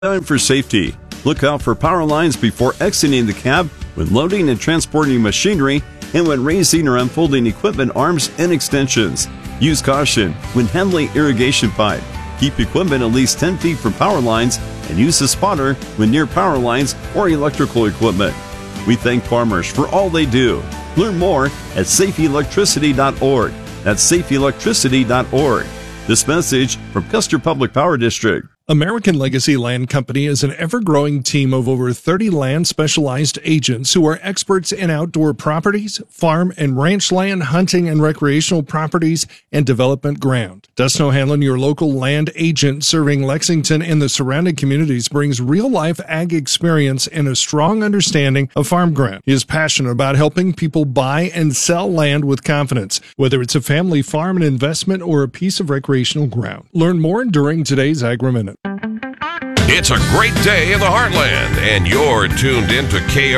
Time for safety. Look out for power lines before exiting the cab, when loading and transporting machinery, and when raising or unfolding equipment arms and extensions. Use caution when handling irrigation pipe. Keep equipment at least 10 feet from power lines and use a spotter when near power lines or electrical equipment. We thank farmers for all they do. Learn more at safeelectricity.org. That's safeelectricity.org. This message from Custer Public Power District. American Legacy Land Company is an ever-growing team of over 30 land-specialized agents who are experts in outdoor properties, farm and ranch land, hunting and recreational properties, and development ground. Dustin O'Hanlon, your local land agent serving Lexington and the surrounding communities, brings real-life ag experience and a strong understanding of farm ground. He is passionate about helping people buy and sell land with confidence, whether it's a family farm, an investment, or a piece of recreational ground. Learn more during today's Agri-Minute. It's a great day in the Heartland, and you're tuned in to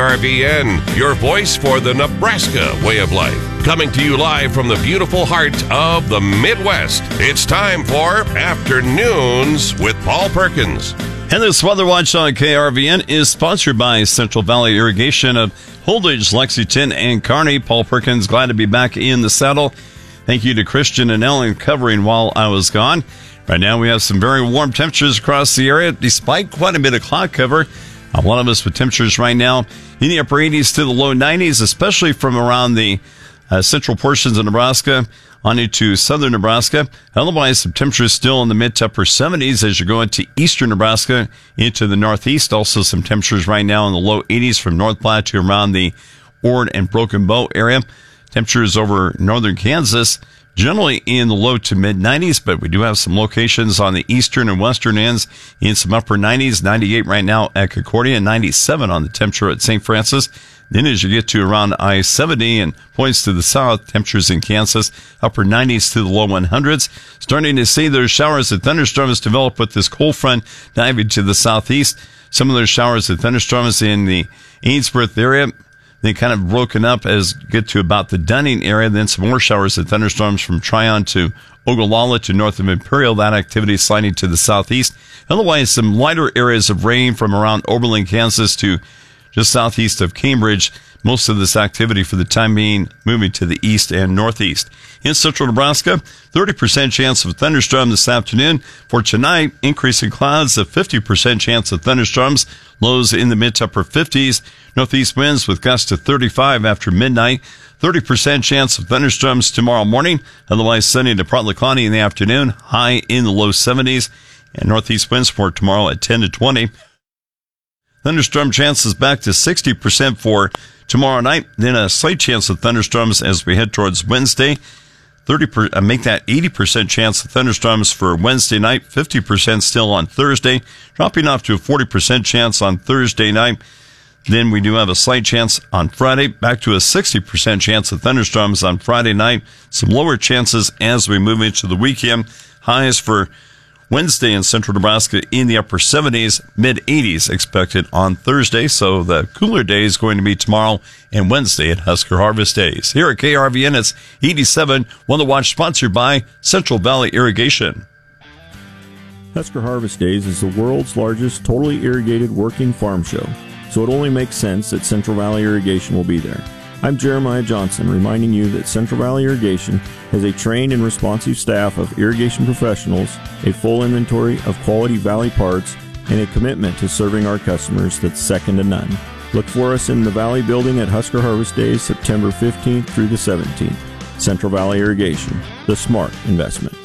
KRVN, your voice for the Nebraska way of life. Coming to you live from the beautiful heart of the Midwest. It's time for Afternoons with Paul Perkins. And this Weather Watch on KRVN is sponsored by Central Valley Irrigation of Holdridge, Lexington, and Kearney. Paul Perkins, glad to be back in the saddle. Thank you to Christian and Ellen covering while I was gone. Right now, we have some very warm temperatures across the area, despite quite a bit of cloud cover. A lot of us with temperatures right now in the upper 80s to the low 90s, especially from around the central portions of Nebraska on into southern Nebraska. Otherwise, some temperatures still in the mid to upper 70s as you go into eastern Nebraska into the northeast. Also, some temperatures right now in the low 80s from North Platte to around the Ord and Broken Bow area. Temperatures over northern Kansas generally in the low to mid 90s, but we do have some locations on the eastern and western ends in some upper 90s, 98 right now at Concordia, 97 on the temperature at St. Francis. Then as you get to around I-70 and points to the south, temperatures in Kansas, upper 90s to the low 100s. Starting to see those showers and thunderstorms develop with this cold front diving to the southeast. Some of those showers and thunderstorms in the Ainsworth area, they kind of broken up as get to about the Dunning area. Then some more showers and thunderstorms from Tryon to Ogallala to north of Imperial. That activity sliding to the southeast. Otherwise, some lighter areas of rain from around Oberlin, Kansas to just southeast of Cambridge. Most of this activity for the time being moving to the east and northeast. In central Nebraska, 30% chance of a thunderstorm this afternoon. For tonight, increasing clouds, a 50% chance of thunderstorms. Lows in the mid to upper 50s. Northeast winds with gusts to 35 after midnight. 30% chance of thunderstorms tomorrow morning. Otherwise sunny to partly cloudy in the afternoon. High in the low 70s. And northeast winds for tomorrow at 10 to 20. Thunderstorm chances back to 60% for tomorrow night. Then a slight chance of thunderstorms as we head towards Wednesday. Make that 80% chance of thunderstorms for Wednesday night. 50% still on Thursday. Dropping off to a 40% chance on Thursday night. Then we do have a slight chance on Friday. Back to a 60% chance of thunderstorms on Friday night. Some lower chances as we move into the weekend. Highs for Wednesday in central Nebraska in the upper 70s, mid 80s expected on Thursday. So the cooler day is going to be tomorrow and Wednesday at Husker Harvest Days. Here at KRVN, it's 87. Weather Watch sponsored by Central Valley Irrigation. Husker Harvest Days is the world's largest totally irrigated working farm show, so it only makes sense that Central Valley Irrigation will be there. I'm Jeremiah Johnson, reminding you that Central Valley Irrigation has a trained and responsive staff of irrigation professionals, a full inventory of quality Valley parts, and a commitment to serving our customers that's second to none. Look for us in the Valley Building at Husker Harvest Days, September 15th through the 17th. Central Valley Irrigation, the smart investment.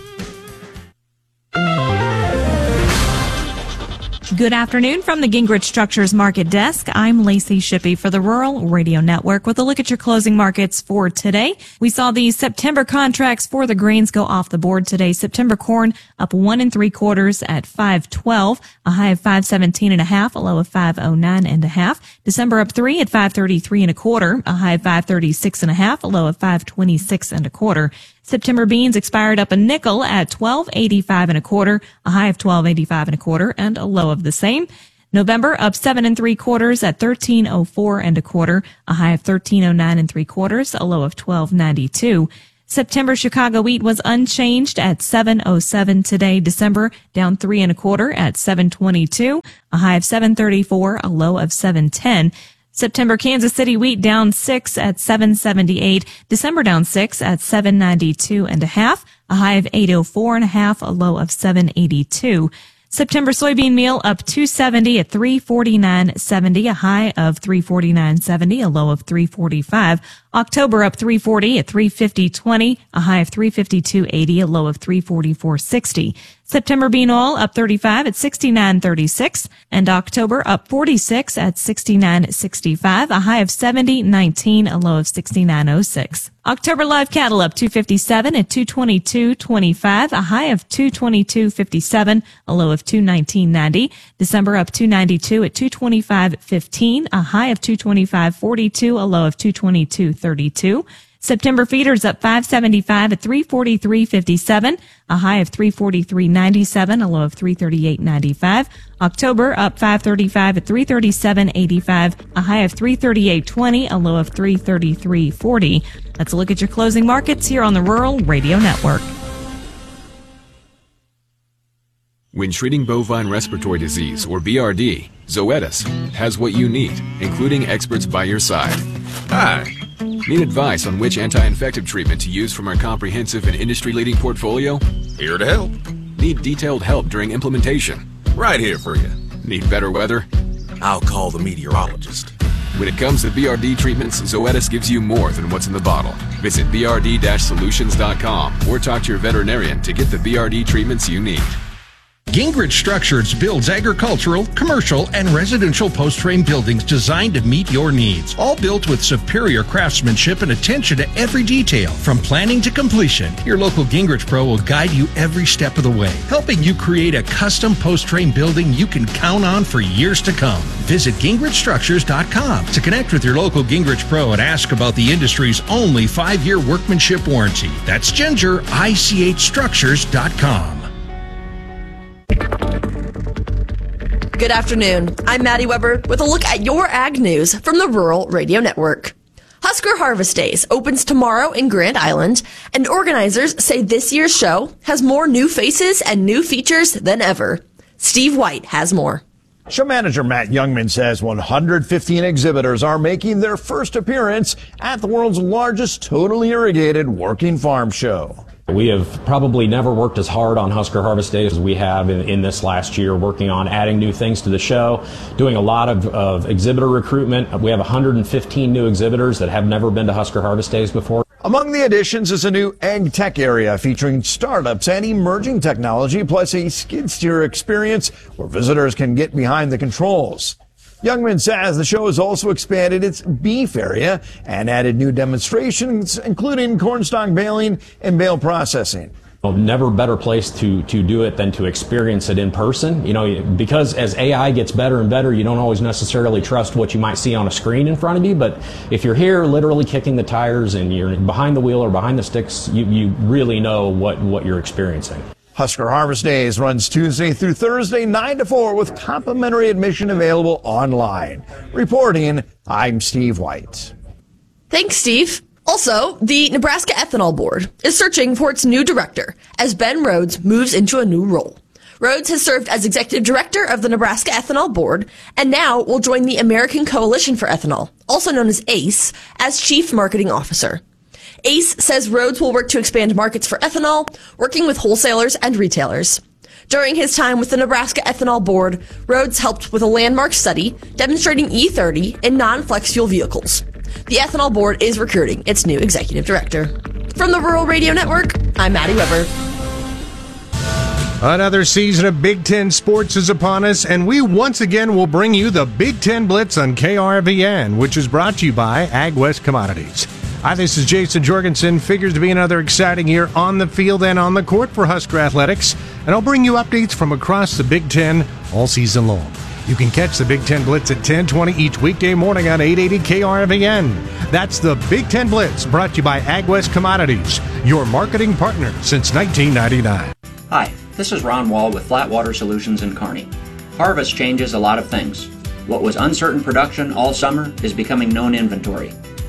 Good afternoon from the Gingrich Structures Market Desk. I'm Lacey Shippey for the Rural Radio Network with a look at your closing markets for today. We saw the September contracts for the grains go off the board today. September corn up 1 3/4 at 5.12, a high of 5.17.5, a low of 5.09.5. December up 3 at 5.33 1/4, a high of 5.36.5, a low of 5.26 1/4. September beans expired up a nickel at 12.85 1/4, a high of 12.85 1/4, and a low of the same. November up 7 3/4 at 13.04 1/4, a high of 13.09 3/4, a low of 12.92. September Chicago wheat was unchanged at $7.07 today. December down 3 1/4 at $7.22, a high of $7.34, a low of $7.10. September Kansas City wheat down 6 at $7.78. December down 6 at $7.92 1/2, a high of $8.04 1/2, a low of $7.82. September soybean meal up $2.70 at $3.49.70, a high of $3.49.70, a low of $3.45. October up $3.40 at $3.50.20, a high of $3.52.80, a low of $3.44.60. September bean oil up 35 at 69.36, and October up 46 at 69.65, a high of 70.19, a low of 69.06. October live cattle up 257 at 222.25, a high of 222.57, a low of 219.90. December up 292 at 225.15, a high of 225.42, a low of 222.32. September feeders up 575 at 343.57, a high of 343.97, a low of 338.95. October up 535 at 337.85, a high of 338.20, a low of 333.40. Let's look at your closing markets here on the Rural Radio Network. When treating bovine respiratory disease, or BRD, Zoetis has what you need, including experts by your side. Hi. Need advice on which anti-infective treatment to use from our comprehensive and industry-leading portfolio? Here to help. Need detailed help during implementation? Right here for you. Need better weather? I'll call the meteorologist. When it comes to BRD treatments, Zoetis gives you more than what's in the bottle. Visit brd-solutions.com or talk to your veterinarian to get the BRD treatments you need. Gingrich Structures builds agricultural, commercial, and residential post-frame buildings designed to meet your needs. All built with superior craftsmanship and attention to every detail, from planning to completion. Your local Gingrich Pro will guide you every step of the way, helping you create a custom post-frame building you can count on for years to come. Visit GingrichStructures.com to connect with your local Gingrich Pro and ask about the industry's only 5-year workmanship warranty. That's GingerICHStructures.com. Good afternoon. I'm Maddie Weber with a look at your ag news from the Rural Radio Network. Husker Harvest Days opens tomorrow in Grand Island, and organizers say this year's show has more new faces and new features than ever. Steve White has more. Show manager Matt Youngman says 115 exhibitors are making their first appearance at the world's largest totally irrigated working farm show. We have probably never worked as hard on Husker Harvest Days as we have in this last year, working on adding new things to the show, doing a lot of exhibitor recruitment. We have 115 new exhibitors that have never been to Husker Harvest Days before. Among the additions is a new ag tech area featuring startups and emerging technology, plus a skid steer experience where visitors can get behind the controls. Youngman says the show has also expanded its beef area and added new demonstrations, including cornstalk baling and bale processing. Well, never better place to do it than to experience it in person. You know, because as AI gets better and better, you don't always necessarily trust what you might see on a screen in front of you. But if you're here literally kicking the tires and you're behind the wheel or behind the sticks, you really know what you're experiencing. Husker Harvest Days runs Tuesday through Thursday, 9 to 4, with complimentary admission available online. Reporting, I'm Steve White. Thanks, Steve. Also, the Nebraska Ethanol Board is searching for its new director as Ben Rhodes moves into a new role. Rhodes has served as executive director of the Nebraska Ethanol Board and now will join the American Coalition for Ethanol, also known as ACE, as chief marketing officer. ACE says Rhodes will work to expand markets for ethanol, working with wholesalers and retailers. During his time with the Nebraska Ethanol Board, Rhodes helped with a landmark study demonstrating E30 in non-flex fuel vehicles. The Ethanol Board is recruiting its new executive director. From the Rural Radio Network, I'm Maddie Weber. Another season of Big Ten sports is upon us, and we once again will bring you the Big Ten Blitz on KRVN, which is brought to you by Ag West Commodities. Hi, this is Jason Jorgensen. Figures to be another exciting year on the field and on the court for Husker Athletics, and I'll bring you updates from across the Big Ten all season long. You can catch the Big Ten Blitz at 10:20 each weekday morning on 880 KRVN. That's the Big Ten Blitz, brought to you by Ag West Commodities, your marketing partner since 1999. Hi, this is Ron Wall with Flatwater Solutions in Kearney. Harvest changes a lot of things. What was uncertain production all summer is becoming known inventory.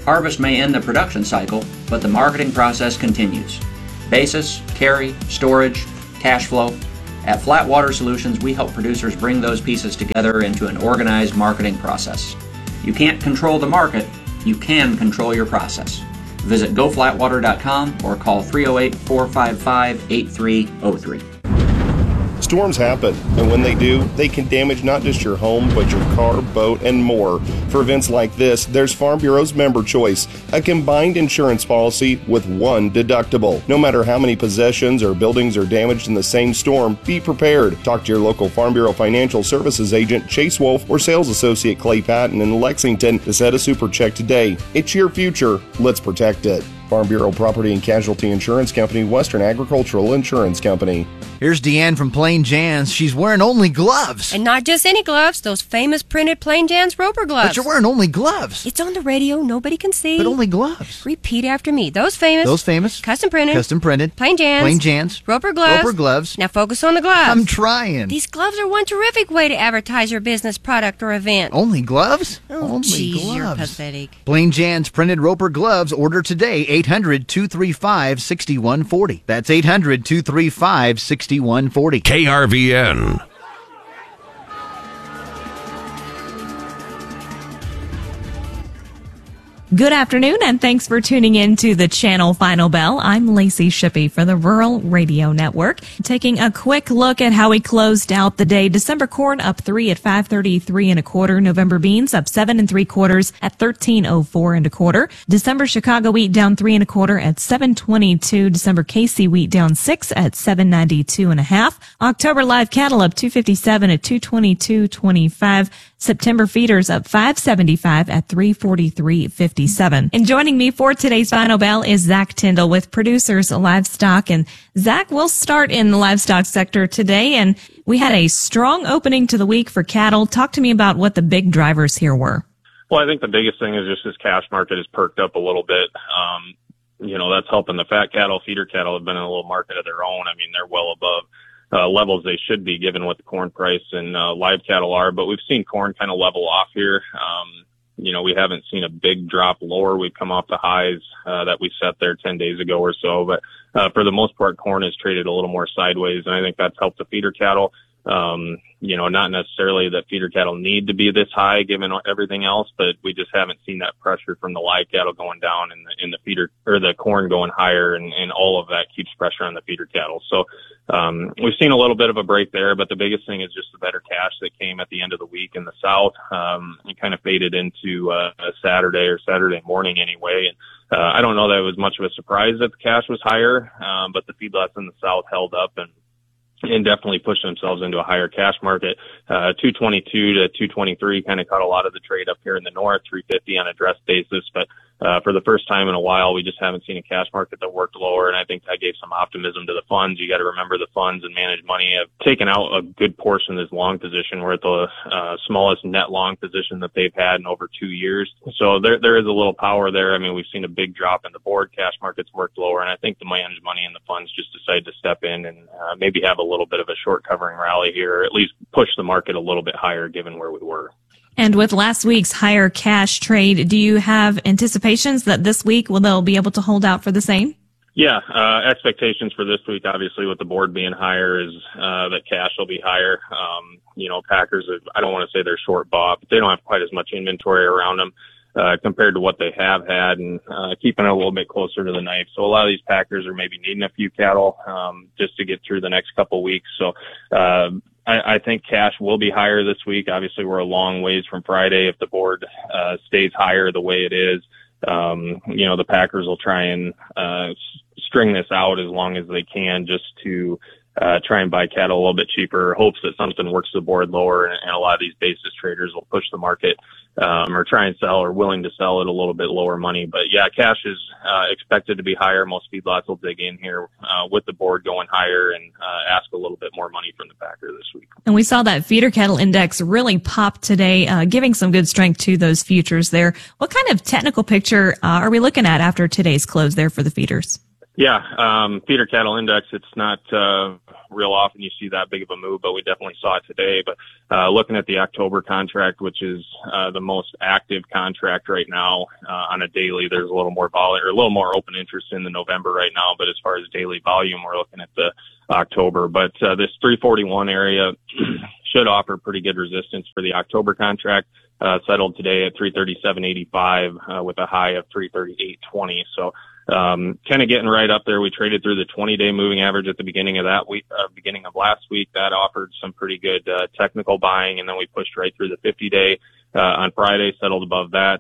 Harvest may end the production cycle, but the marketing process continues. Basis, carry, storage, cash flow. At Flatwater Solutions, we help producers bring those pieces together into an organized marketing process. You can't control the market, you can control your process. Visit goflatwater.com or call 308-455-8303. Storms happen, and when they do, they can damage not just your home, but your car, boat, and more. For events like this, there's Farm Bureau's Member Choice, a combined insurance policy with one deductible. No matter how many possessions or buildings are damaged in the same storm, be prepared. Talk to your local Farm Bureau Financial Services agent, Chase Wolf, or sales associate Clay Patton in Lexington to set a super check today. It's your future. Let's protect it. Farm Bureau Property and Casualty Insurance Company, Western Agricultural Insurance Company. Here's Deanne from Plain Jan's. She's wearing only gloves. And not just any gloves, those famous printed Plain Jan's Roper gloves. But you're wearing only gloves. It's on the radio, nobody can see. But only gloves. Repeat after me. Those famous. Custom printed. Plain Jan's. Roper gloves. Now focus on the gloves. I'm trying. These gloves are one terrific way to advertise your business, product, or event. Only gloves? Oh, geez, you're pathetic. Plain Jan's printed Roper gloves. Order today. 800-235-6140. That's 800-235-6140. KRVN. Good afternoon, and thanks for tuning in to the Channel Final Bell. I'm Lacey Shippey for the Rural Radio Network. Taking a quick look at how we closed out the day. December corn up 3 at 5.33 1/4. November beans up 7 3/4 at 13.04 1/4. December Chicago wheat down 3 1/4 at 7.22. December KC wheat down 6 at 7.92 1/2. October live cattle up 2.57 at 2.22.25. September feeders up 5.75 at 3.43.57. And joining me for today's Final Bell is Zach Tyndall with Producers Livestock. And Zach, we'll start in the livestock sector today. And we had a strong opening to the week for cattle. Talk to me about what the big drivers here were. Well, I think the biggest thing is just this cash market has perked up a little bit. That's helping the fat cattle. Feeder cattle have been in a little market of their own. I mean, they're well above levels they should be given what the corn price and live cattle are, but we've seen corn kind of level off here. We haven't seen a big drop lower. We've come off the highs that we set there 10 days ago or so, but for the most part, corn has traded a little more sideways, and I think that's helped the feeder cattle. Not necessarily that feeder cattle need to be this high given everything else, but we just haven't seen that pressure from the live cattle going down and the feeder or the corn going higher, and all of that keeps pressure on the feeder cattle. So we've seen a little bit of a break there, but the biggest thing is just the better cash that came at the end of the week in the South. It kind of faded into Saturday morning anyway. And I don't know that it was much of a surprise that the cash was higher, but the feedlots in the South held up and definitely pushed themselves into a higher cash market. 222 to 223 kind of caught a lot of the trade up here in the north, 350 on a dress basis. But for the first time in a while, we just haven't seen a cash market that worked lower, and I think that gave some optimism to the funds. You got to remember the funds and managed money have taken out a good portion of this long position. We're at the smallest net long position that they've had in over 2 years. So there is a little power there. I mean, we've seen a big drop in the board. Cash markets worked lower, and I think the managed money and the funds just decided to step in and maybe have a little bit of a short covering rally here, or at least push the market a little bit higher given where we were. And with last week's higher cash trade, do you have anticipations that this week they'll be able to hold out for the same? Yeah, expectations for this week, obviously, with the board being higher, is that cash will be higher. Packers, I don't want to say they're short bought, but they don't have quite as much inventory around them compared to what they have had, and keeping it a little bit closer to the knife. So a lot of these packers are maybe needing a few cattle just to get through the next couple weeks. So I think cash will be higher this week. Obviously, we're a long ways from Friday. If the board stays higher the way it is, the Packers will try and string this out as long as they can just to try and buy cattle a little bit cheaper, hopes that something works the board lower, and a lot of these basis traders will push the market or try and sell or willing to sell at a little bit lower money. But yeah, cash is expected to be higher. Most feedlots will dig in here with the board going higher and ask a little bit more money from the packer this week. And we saw that feeder cattle index really pop today, giving some good strength to those futures there. What kind of technical picture are we looking at after today's close there for the feeders? Yeah, feeder cattle index, it's not real often you see that big of a move, but we definitely saw it today. But looking at the October contract, which is the most active contract right now on a daily, there's a little more volume or a little more open interest in the November right now. But as far as daily volume, we're looking at the October. But this 341 area should offer pretty good resistance for the October contract. Settled today at 337.85 with a high of 338.20. So kind of getting right up there. We traded through the 20-day moving average at the beginning of that week, beginning of last week. That offered some pretty good technical buying, and then we pushed right through the 50-day on Friday, settled above that.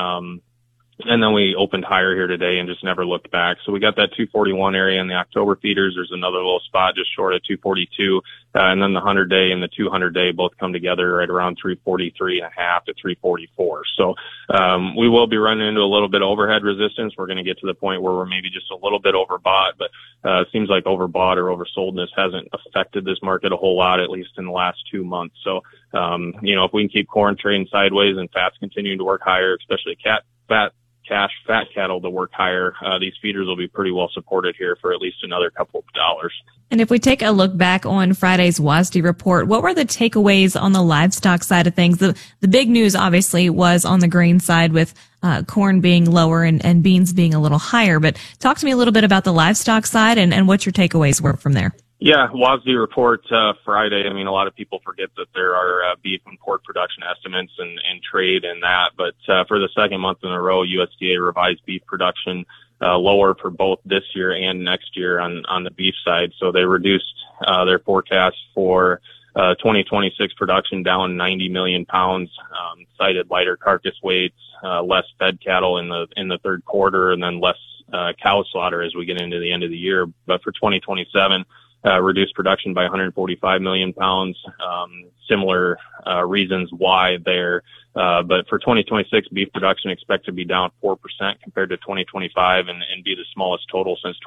And then we opened higher here today and just never looked back. So we got that 241 area in the October feeders. There's another little spot just short of 242. And then the 100-day and the 200-day both come together right around 343.5 to 344. So we will be running into a little bit of overhead resistance. We're going to get to the point where we're maybe just a little bit overbought, but it seems like overbought or oversoldness hasn't affected this market a whole lot, at least in the last 2 months. So, if we can keep corn trading sideways and fats continuing to work higher, especially fat cattle to work higher, these feeders will be pretty well supported here for at least another couple of dollars. And if we take a look back on Friday's WASDE report, what were the takeaways on the livestock side of things? The big news obviously was on the grain side with corn being lower and beans being a little higher. But talk to me a little bit about the livestock side and what your takeaways were from there. Yeah, WASDE report Friday. I mean, a lot of people forget that there are beef and pork production estimates and trade in that. But for the second month in a row, USDA revised beef production lower for both this year and next year on the beef side. So they reduced their forecast for 2026 production down 90 million pounds, cited lighter carcass weights, less fed cattle in the third quarter, and then less cow slaughter as we get into the end of the year. But for 2027, reduced production by 145 million pounds. Similar reasons why there. But for 2026, beef production expected to be down 4% compared to 2025 and be the smallest total since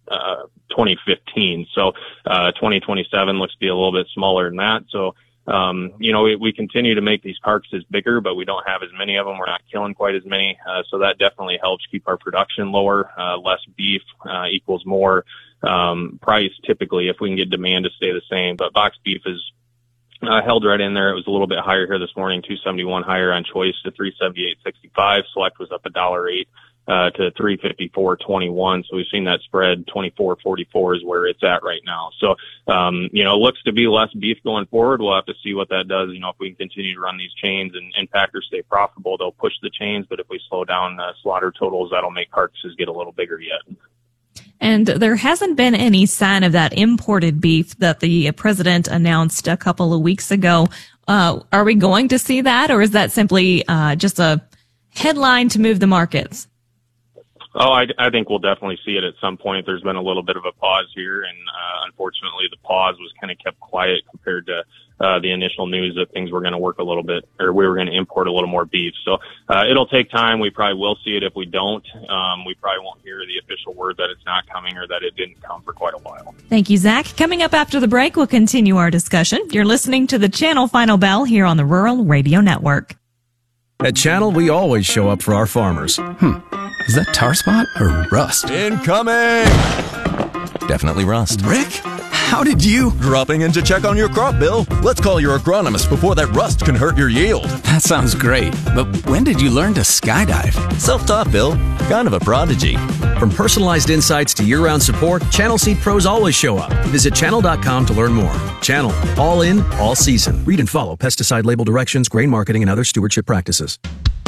2015. So 2027 looks to be a little bit smaller than that. So we continue to make these carcasses bigger, but we don't have as many of them. We're not killing quite as many. So that definitely helps keep our production lower. Less beef equals more price typically if we can get demand to stay the same. But box beef is held right in there. It was a little bit higher here this morning, 271 higher on choice to 378.65. Select was up $1.08 to 354.21. So we've seen that spread 24.44 is where it's at right now. So it looks to be less beef going forward. We'll have to see what that does. If we can continue to run these chains and packers stay profitable, they'll push the chains. But if we slow down slaughter totals, that'll make carcasses get a little bigger yet. And there hasn't been any sign of that imported beef that the president announced a couple of weeks ago. Are we going to see that, or is that simply just a headline to move the markets? Oh, I think we'll definitely see it at some point. There's been a little bit of a pause here, and unfortunately the pause was kind of kept quiet compared to the initial news that things were going to work a little bit, or we were going to import a little more beef. So it'll take time. We probably will see it. If we don't, we probably won't hear the official word that it's not coming or that it didn't come for quite a while. Thank you, Zach. Coming up after the break, we'll continue our discussion. You're listening to the Channel Final Bell here on the Rural Radio Network. At Channel, we always show up for our farmers. Is that tar spot or rust? Incoming! Definitely rust. Rick, how did you? Dropping in to check on your crop, Bill. Let's call your agronomist before that rust can hurt your yield. That sounds great, but when did you learn to skydive? Self-taught, Bill. Kind of a prodigy. From personalized insights to year-round support, Channel Seed Pros always show up. Visit channel.com to learn more. Channel, all in, all season. Read and follow pesticide label directions, grain marketing, and other stewardship practices.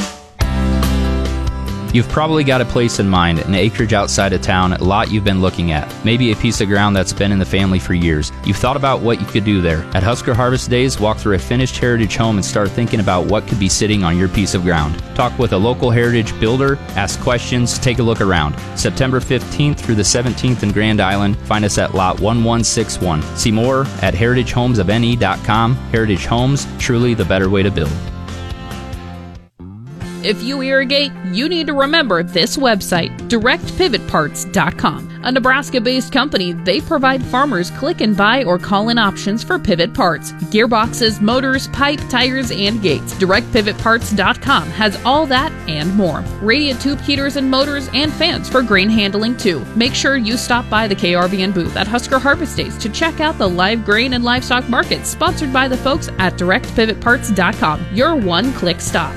You've probably got a place in mind, an acreage outside of town, a lot you've been looking at. Maybe a piece of ground that's been in the family for years. You've thought about what you could do there. At Husker Harvest Days, walk through a finished heritage home and start thinking about what could be sitting on your piece of ground. Talk with a local heritage builder, ask questions, take a look around. September 15th through the 17th in Grand Island. Find us at lot 1161. See more at heritagehomesofne.com. Heritage Homes, truly the better way to build. If you irrigate, you need to remember this website, directpivotparts.com. A Nebraska-based company, they provide farmers click and buy or call-in options for pivot parts, gearboxes, motors, pipe, tires, and gates. DirectPivotParts.com has all that and more. Radiant tube heaters and motors and fans for grain handling too. Make sure you stop by the KRVN booth at Husker Harvest Days to check out the live grain and livestock markets sponsored by the folks at DirectPivotParts.com. Your one-click stop.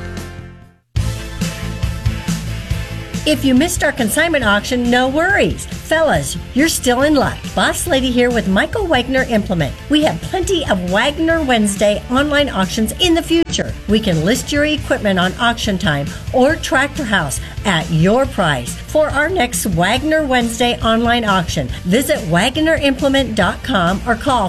If you missed our consignment auction, no worries. Fellas, you're still in luck. Boss Lady here with Michael Wagner Implement. We have plenty of Wagner Wednesday online auctions in the future. We can list your equipment on Auction Time or Tractor House at your price. For our next Wagner Wednesday online auction, visit WagnerImplement.com or call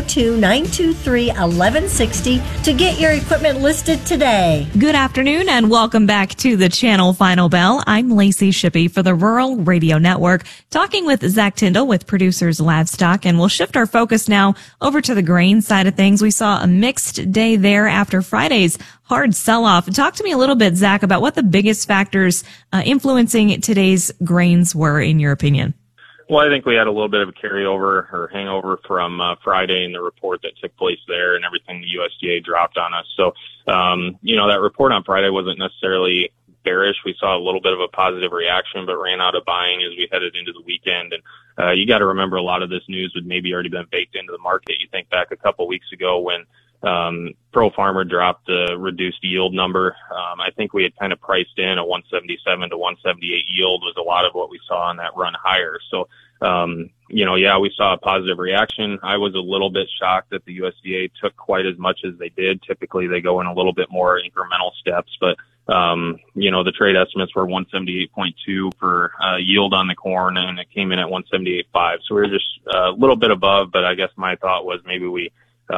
402-923-1160 to get your equipment listed today. Good afternoon and welcome back to the Channel Final Bell. I'm Lacey Shippey for the Rural Radio Network, talking with Zach Tyndall with Producers Livestock, and we'll shift our focus now over to the grain side of things. We saw a mixed day there after Friday's hard sell-off. Talk to me a little bit, Zach, about what the biggest factors influencing today's grains were, in your opinion. Well, I think we had a little bit of a carryover or hangover from Friday and the report that took place there and everything the USDA dropped on us. So, that report on Friday wasn't necessarily bearish. We saw a little bit of a positive reaction, but ran out of buying as we headed into the weekend. And you got to remember, a lot of this news would maybe already been baked into the market. You think back a couple weeks ago when Pro Farmer dropped the reduced yield number. I think we had kind of priced in a 177 to 178 yield was a lot of what we saw on that run higher. So, we saw a positive reaction. I was a little bit shocked that the USDA took quite as much as they did. Typically they go in a little bit more incremental steps, but the trade estimates were 178.2 for yield on the corn, and it came in at 178.5. So we were just a little bit above, but I guess my thought was maybe we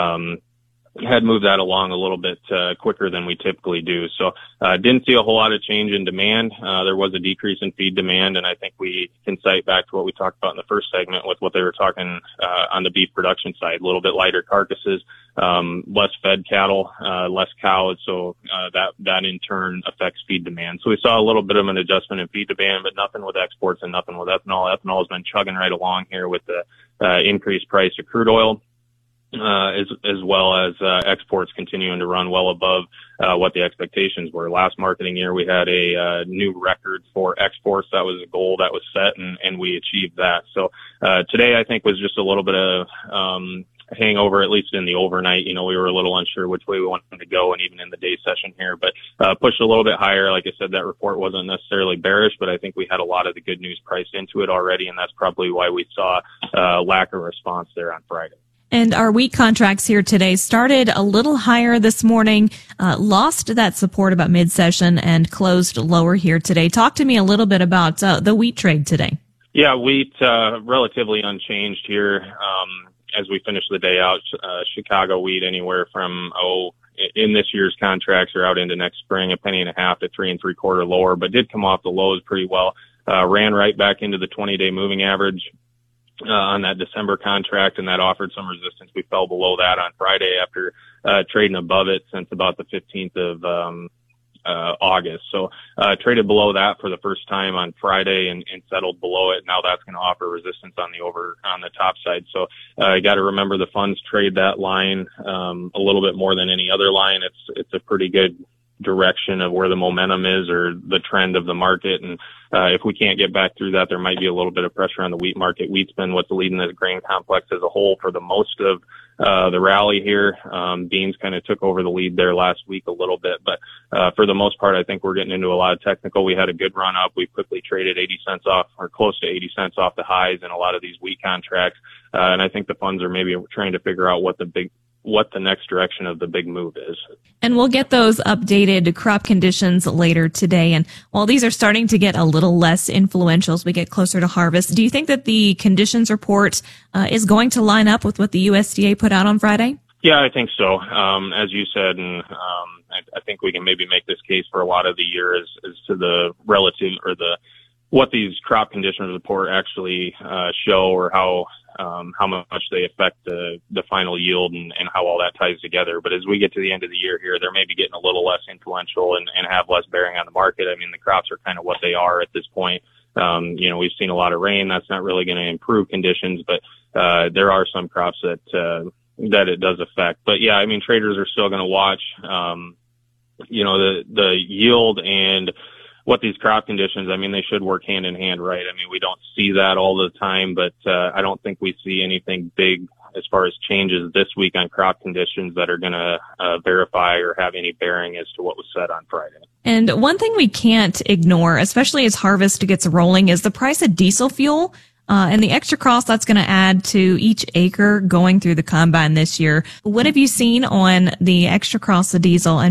had moved that along a little bit quicker than we typically do. So didn't see a whole lot of change in demand. There was a decrease in feed demand, and I think we can cite back to what we talked about in the first segment with what they were talking on the beef production side, a little bit lighter carcasses, less fed cattle, less cows. So that in turn affects feed demand. So we saw a little bit of an adjustment in feed demand, but nothing with exports and nothing with ethanol. Ethanol has been chugging right along here with the increased price of crude oil. As well as exports continuing to run well above what the expectations were. Last marketing year, we had a new record for exports. That was a goal that was set, and we achieved that. So today, I think, was just a little bit of hangover, at least in the overnight. We were a little unsure which way we wanted to go, and even in the day session here, but pushed a little bit higher. Like I said, that report wasn't necessarily bearish, but I think we had a lot of the good news priced into it already, and that's probably why we saw lack of response there on Friday. And our wheat contracts here today started a little higher this morning, lost that support about mid-session, and closed lower here today. Talk to me a little bit about the wheat trade today. Yeah, wheat relatively unchanged here as we finish the day out. Chicago wheat anywhere from in this year's contracts or out into next spring, $0.015 to 3 3/4 lower, but did come off the lows pretty well. Ran right back into the 20-day moving average on that December contract, and that offered some resistance. We fell below that on Friday after trading above it since about the 15th of August. So traded below that for the first time on Friday and settled below it. Now that's going to offer resistance on the top side. So you got to remember the funds trade that line a little bit more than any other line. It's a pretty good direction of where the momentum is or the trend of the market. And if we can't get back through that, there might be a little bit of pressure on the wheat market. Wheat's been what's leading the grain complex as a whole for the most of the rally here. Beans kind of took over the lead there last week a little bit, but for the most part, I think we're getting into a lot of technical. We had a good run up. We quickly traded 80 cents off or close to 80 cents off the highs in a lot of these wheat contracts. And I think the funds are maybe trying to figure out what the next direction of the big move is. And we'll get those updated crop conditions later today. And while these are starting to get a little less influential as we get closer to harvest, do you think that the conditions report is going to line up with what the USDA put out on Friday? Yeah, I think so. As you said, and I think we can maybe make this case for a lot of the year as to the relative or the what these crop condition report actually show, or how much they affect the final yield and how all that ties together. But as we get to the end of the year here, they're maybe getting a little less influential and have less bearing on the market. I mean, the crops are kind of what they are at this point. We've seen a lot of rain. That's not really going to improve conditions, but there are some crops that it does affect. But yeah, I mean, traders are still going to watch, the yield and what these crop conditions, I mean, they should work hand in hand, right? I mean, we don't see that all the time, but I don't think we see anything big as far as changes this week on crop conditions that are going to verify or have any bearing as to what was said on Friday. And one thing we can't ignore, especially as harvest gets rolling, is the price of diesel fuel. And the extra cost that's going to add to each acre going through the combine this year. What have you seen on the extra cost of diesel?